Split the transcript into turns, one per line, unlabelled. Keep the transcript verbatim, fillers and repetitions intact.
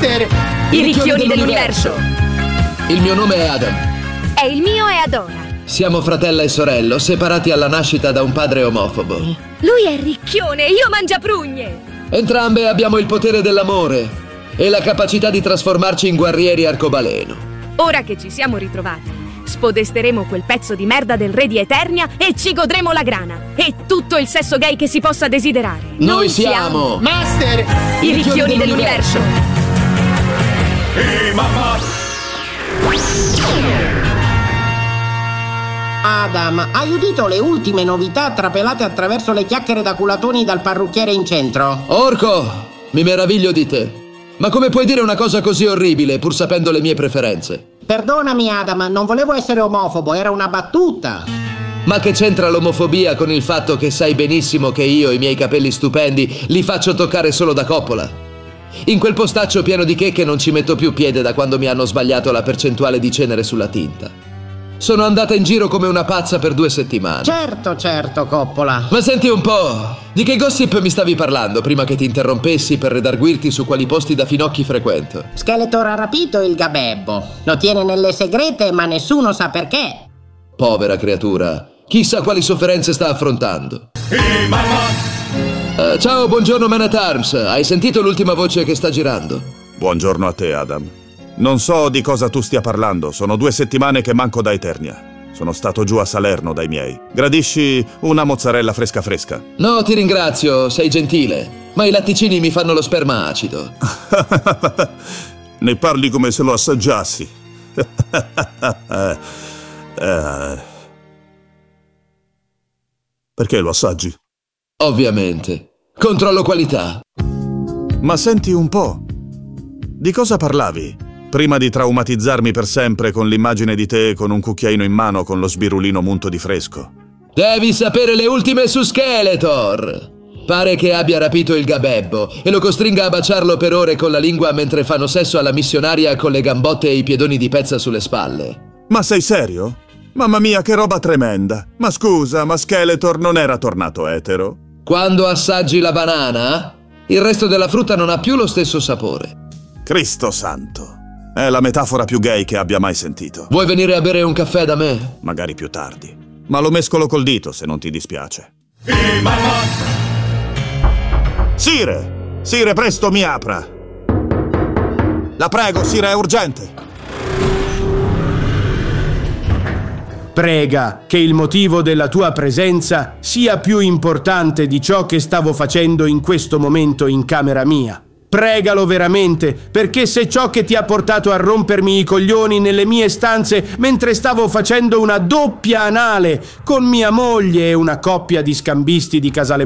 Master!
I ricchioni dell'universo!
Il mio nome è Adam.
E il mio è Adora.
Siamo fratello e sorello, separati alla nascita da un padre omofobo.
Lui è ricchione, io mangiaprugne.
Entrambe abbiamo il potere dell'amore e la capacità di trasformarci in guerrieri arcobaleno.
Ora che ci siamo ritrovati, spodesteremo quel pezzo di merda del re di Eternia e ci godremo la grana. E tutto il sesso gay che si possa desiderare.
Noi, Noi siamo...
Master!
I ricchioni dell'universo!
Ehi, mamma!
Adam, hai udito le ultime novità trapelate attraverso le chiacchiere da culatoni dal parrucchiere in centro?
Orco, mi meraviglio di te. Ma come puoi dire una cosa così orribile pur sapendo le mie preferenze?
Perdonami Adam, non volevo essere omofobo, era una battuta.
Ma che c'entra l'omofobia con il fatto che sai benissimo che io i miei capelli stupendi li faccio toccare solo da coppola? In quel postaccio pieno di checche non ci metto più piede da quando mi hanno sbagliato la percentuale di cenere sulla tinta. Sono andata in giro come una pazza per due settimane.
Certo, certo, Coppola.
Ma senti un po', di che gossip mi stavi parlando prima che ti interrompessi per redarguirti su quali posti da finocchi frequento?
Skeletor ha rapito il gabebbo. Lo tiene nelle segrete, ma nessuno sa perché.
Povera creatura, chissà quali sofferenze sta affrontando.
Ehi, mamma!
Uh, ciao, buongiorno Man at Arms. Hai sentito l'ultima voce che sta girando?
Buongiorno a te, Adam. Non so di cosa tu stia parlando, sono due settimane che manco da Eternia. Sono stato giù a Salerno dai miei. Gradisci una mozzarella fresca fresca?
No, ti ringrazio, sei gentile. Ma i latticini mi fanno lo sperma acido.
Ne parli come se lo assaggiassi. eh. Perché lo assaggi?
Ovviamente. Controllo qualità.
Ma senti un po'. Di cosa parlavi? Prima di traumatizzarmi per sempre con l'immagine di te con un cucchiaino in mano con lo sbirulino munto di fresco.
Devi sapere le ultime su Skeletor. Pare che abbia rapito il gabebbo e lo costringa a baciarlo per ore con la lingua mentre fanno sesso alla missionaria con le gambotte e i piedoni di pezza sulle spalle.
Ma sei serio? Mamma mia, che roba tremenda! Ma scusa, ma Skeletor non era tornato etero?
Quando assaggi la banana, il resto della frutta non ha più lo stesso sapore.
Cristo santo! È la metafora più gay che abbia mai sentito.
Vuoi venire a bere un caffè da me?
Magari più tardi. Ma lo mescolo col dito, se non ti dispiace.
Ehi, mamma!
Sire! Sire, presto, mi apra! La prego, Sire, è urgente!
Prega che il motivo della tua presenza sia più importante di ciò che stavo facendo in questo momento in camera mia. Pregalo veramente, perché se ciò che ti ha portato a rompermi i coglioni nelle mie stanze mentre stavo facendo una doppia anale con mia moglie e una coppia di scambisti di Casale